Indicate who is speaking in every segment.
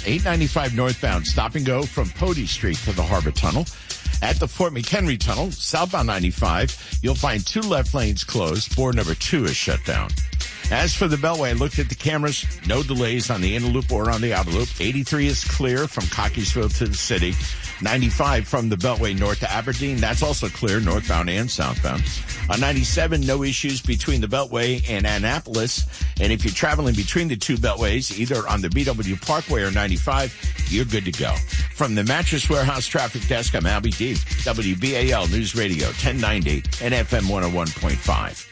Speaker 1: 895 northbound, stop and go from Pody Street to the Harbor Tunnel. At the Fort McHenry Tunnel, southbound 95, you'll find 2 left lanes closed. Board number 2 is shut down. As for the Beltway, I looked at the cameras. No delays on the inner loop or on the outer loop. 83 is clear from Cockeysville to the city. 95 from the Beltway north to Aberdeen. That's also clear, northbound and southbound. On 97, no issues between the Beltway and Annapolis. And if you're traveling between the 2 Beltways, either on the BW Parkway or 95, you're good to go. From the Mattress Warehouse Traffic Desk, I'm Albie D. WBAL News Radio, 1090 and FM 101.5.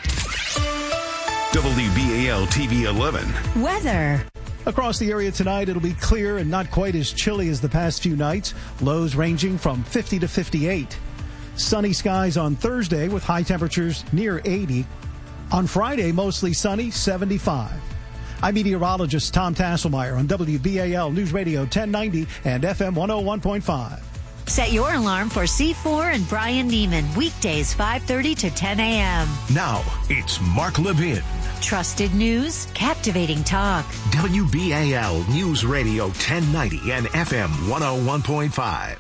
Speaker 2: WBAL TV 11.
Speaker 3: Weather.
Speaker 4: Across the area tonight, it'll be clear and not quite as chilly as the past few nights. Lows ranging from 50 to 58. Sunny skies on Thursday with high temperatures near 80. On Friday, mostly sunny, 75. I'm meteorologist Tom Tasselmeyer on WBAL News Radio 1090 and FM 101.5.
Speaker 3: Set your alarm for C4 and Brian Neiman, weekdays 5:30 to 10 a.m.
Speaker 2: Now, it's Mark Levin.
Speaker 3: Trusted news, captivating talk.
Speaker 2: WBAL News Radio 1090 and FM 101.5.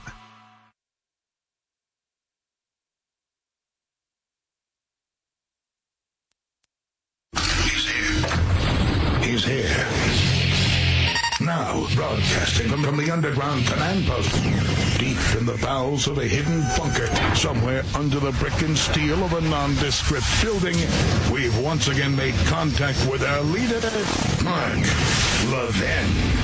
Speaker 5: He's here. Now, broadcasting from the underground command post, deep in the bowels of a hidden bunker, somewhere under the brick and steel of a nondescript building, we've once again made contact with our leader, Mark Levin.